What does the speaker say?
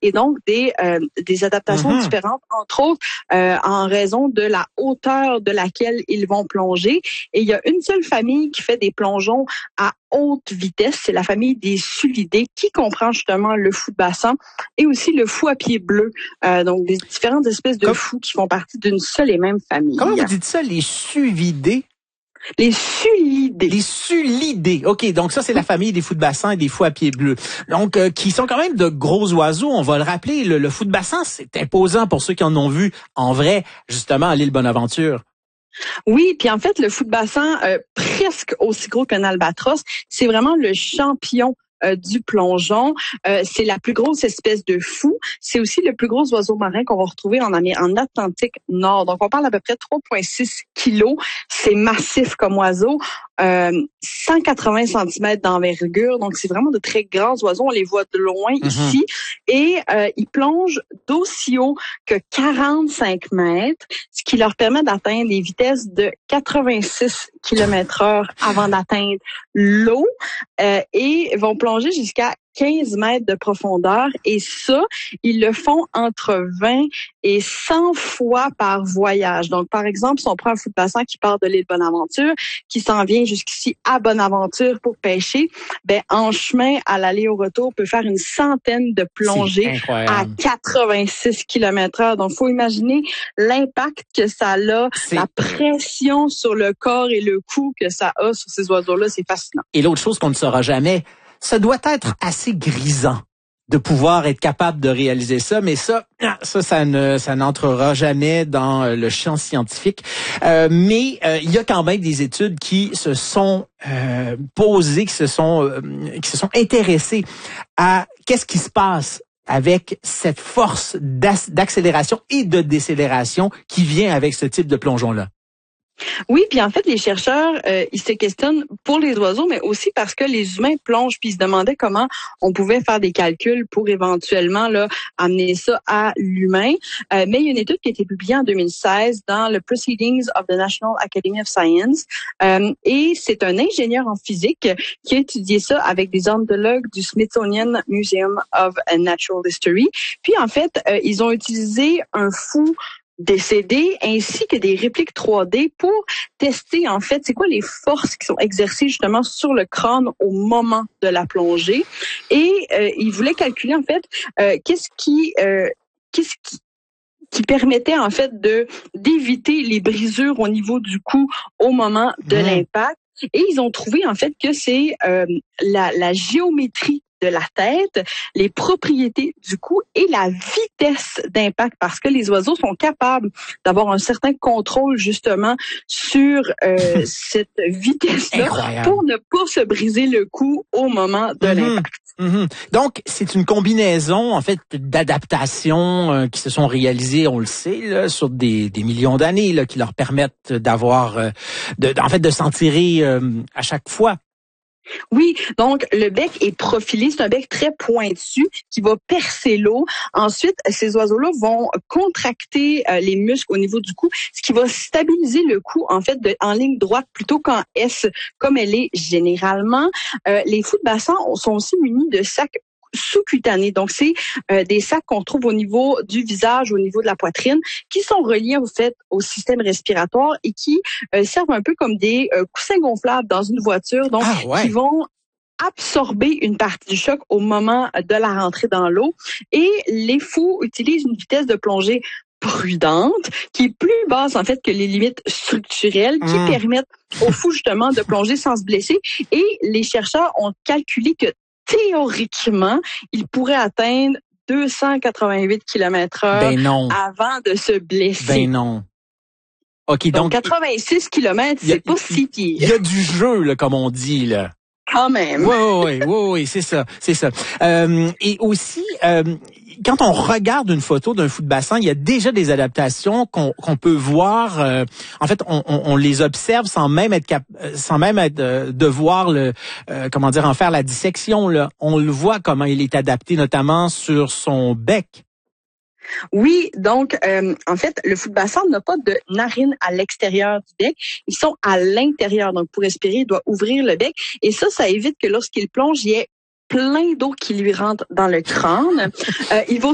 et donc des adaptations différentes, entre autres en raison de la hauteur de laquelle ils vont plonger. Et il y a une seule famille qui fait des plongeons à haute vitesse, c'est la famille des sulidés, qui comprend justement le fou de bassin et aussi le fou à pied bleu. Donc des différentes espèces de fous qui font partie d'une seule et même famille. Comment vous dites ça, les suvidés? Les sulidés. Les sulidés. OK, donc ça, c'est la famille des fous de bassin et des fous à pied bleu. Donc, qui sont quand même de gros oiseaux. On va le rappeler, le fou de bassin, c'est imposant pour ceux qui en ont vu en vrai, justement, à l'île Bonaventure. Oui, puis en fait, le fou de bassin, presque aussi gros qu'un albatros, c'est vraiment le champion du plongeon. C'est la plus grosse espèce de fou. C'est aussi le plus gros oiseau marin qu'on va retrouver en Atlantique Nord. Donc, on parle à peu près 3,6 kilos. C'est massif comme oiseau. 180 cm d'envergure. Donc, c'est vraiment de très grands oiseaux. On les voit de loin ici. Et ils plongent d'aussi haut que 45 mètres, ce qui leur permet d'atteindre des vitesses de 86 km/h avant d'atteindre l'eau. Et vont plonger jusqu'à 15 mètres de profondeur. Et ça, ils le font entre 20 et 100 fois par voyage. Donc, par exemple, si on prend un fou de bassin qui part de l'île Bonaventure, qui s'en vient jusqu'ici à Bonaventure pour pêcher, ben, en chemin, à l'aller au retour, peut faire une centaine de plongées à 86 km/h. Donc, faut imaginer l'impact que ça a, la pression sur le corps et le cou que ça a sur ces oiseaux-là. C'est fascinant. Et l'autre chose qu'on ne saura jamais, ça doit être assez grisant de pouvoir être capable de réaliser ça, mais ça n'entrera jamais dans le champ scientifique. Mais il y a quand même des études qui se sont posées, qui se sont intéressées à qu'est-ce qui se passe avec cette force d'accélération et de décélération qui vient avec ce type de plongeon-là. Oui, puis en fait, les chercheurs, ils se questionnent pour les oiseaux, mais aussi parce que les humains plongent, puis ils se demandaient comment on pouvait faire des calculs pour éventuellement amener ça à l'humain. Mais il y a une étude qui a été publiée en 2016 dans le Proceedings of the National Academy of Science, et c'est un ingénieur en physique qui a étudié ça avec des ornithologues du Smithsonian Museum of Natural History. Puis en fait, ils ont utilisé un fou décédés ainsi que des répliques 3D pour tester en fait c'est quoi les forces qui sont exercées justement sur le crâne au moment de la plongée, et ils voulaient calculer en fait qu'est-ce qui permettait en fait d'éviter les brisures au niveau du cou au moment de l'impact, et ils ont trouvé en fait que c'est la géométrie de la tête, les propriétés du cou et la vitesse d'impact, parce que les oiseaux sont capables d'avoir un certain contrôle justement sur cette vitesse-là pour ne pas se briser le cou au moment de l'impact. Donc, c'est une combinaison, en fait, d'adaptations qui se sont réalisées, on le sait, là, sur des millions d'années, là, qui leur permettent d'avoir, de s'en tirer à chaque fois. Oui, donc le bec est profilé, c'est un bec très pointu qui va percer l'eau. Ensuite, ces oiseaux-là vont contracter les muscles au niveau du cou, ce qui va stabiliser le cou en fait en ligne droite plutôt qu'en S comme elle est généralement. Les fous de bassin sont aussi munis de sacs sous-cutanés. Donc, c'est des sacs qu'on trouve au niveau du visage, au niveau de la poitrine, qui sont reliés en fait au système respiratoire et qui servent un peu comme des coussins gonflables dans une voiture, donc qui vont absorber une partie du choc au moment de la rentrée dans l'eau. Et les fous utilisent une vitesse de plongée prudente, qui est plus basse en fait que les limites structurelles, qui permettent aux fous justement de plonger sans se blesser. Et les chercheurs ont calculé que théoriquement, il pourrait atteindre 288 km/h avant de se blesser. Ben non. OK, donc 86 km, c'est pas si pire. Il y a du jeu, là, comme on dit, là. Quand même. Oui, c'est ça. Et aussi, quand on regarde une photo d'un fou de bassin, il y a déjà des adaptations qu'on peut voir. En fait, on les observe sans même être devoir en faire la dissection. Là, on le voit comment il est adapté, notamment sur son bec. Oui, donc en fait, le fou de bassin n'a pas de narines à l'extérieur du bec, ils sont à l'intérieur. Donc pour respirer, il doit ouvrir le bec, et ça évite que lorsqu'il plonge, il y ait plein d'eau qui lui rentre dans le crâne. Il va